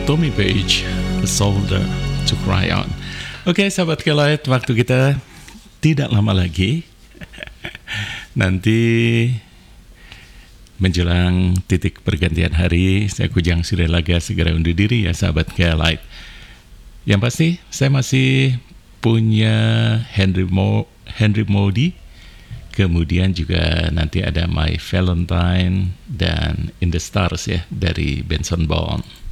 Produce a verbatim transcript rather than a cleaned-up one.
Tommy Page, A Shoulder to Cry On. Oke, sahabat Kelight, waktu kita tidak lama lagi. Nanti menjelang titik pergantian hari, saya Kujang Sirelaga segera undur diri ya sahabat Kelight. Yang pasti, saya masih punya Henry, Mo- Henry Modi, kemudian juga nanti ada My Valentine dan In the Stars ya dari Benson Boone.